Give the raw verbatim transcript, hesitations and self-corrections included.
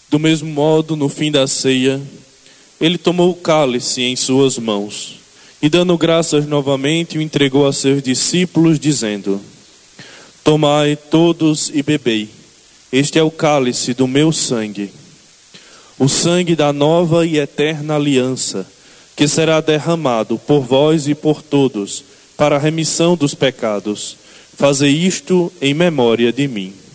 Do mesmo modo, no fim da ceia, ele tomou o cálice em suas mãos e, dando graças novamente, o entregou a seus discípulos, dizendo: Tomai todos e bebei, este é o cálice do meu sangue, o sangue da nova e eterna aliança, que será derramado por vós e por todos, para a remissão dos pecados. Fazei isto em memória de mim.